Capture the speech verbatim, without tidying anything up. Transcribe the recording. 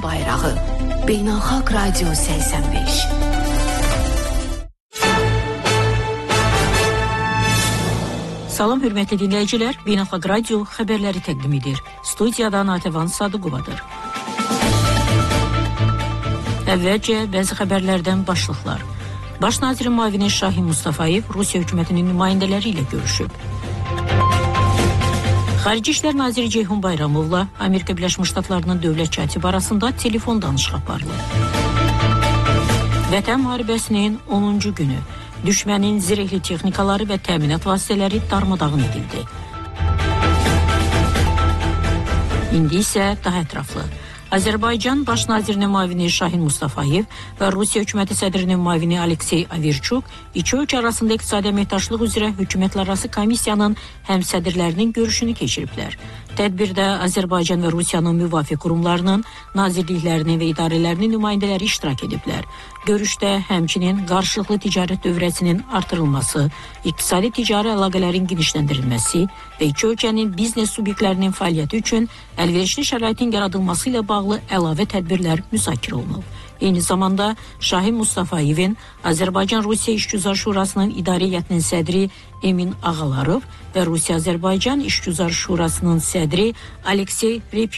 bayrağı. Beynəlxalq Radio səksən beş. Salam hörmətli dinləyicilər, Beynəlxalq Radio xəbərləri təqdim edir. Studiyadan Natəvan Sadıqovadır. Əvvəlcə bəzi xəbərlərdən başlıqlar. Baş nazirin müavini Şahin Mustafayev Rusiya hökumətinin nümayəndələri ilə görüşüb. Xarici İşlər naziri Ceyhun Bayramovla Amerika Birləşmiş Ştatlarının dövlət katibi arasında telefon danışığı aparılıb. Vətən müharibəsinin onuncu günü. Düşmənin zirehli texnikaları və təminat vasitələri darmadağın edildi. İndi isə daha ətraflı. Azərbaycan Baş nazirinin müavini Şahin Mustafayev və Rusiya hökuməti sədrinin müavini Aleksey Averçuk iki ölkə arasında iqtisadi əməkdaşlıq üzrə hökumətlərarası komissiyanın həmsədrlərinin görüşünü keçiriblər. Tədbirdə Azərbaycan və Rusiyanın müvafiq qurumlarının, nazirliklərinin və idarələrinin nümayəndələri iştirak ediblər. Görüşdə həmçinin qarşılıqlı ticarət dövrəsinin artırılması, iqtisadi ticari əlaqələrin genişləndirilməsi və iki ölkənin biznes subyektlərinin fəaliyyəti üçün əlverişli şəraitin yaradılması ilə bağlı əlavə tədbirlər müzakirə olunub. Eyni zamanda Şahin Mustafayevin Azərbaycan-Rusiya İşgüzar Şurasının İdarə Heyətinin sədri Emin Ağalarov və Rusiya-Azərbaycan İşgüzar Şurasının sədri Aleksey Repin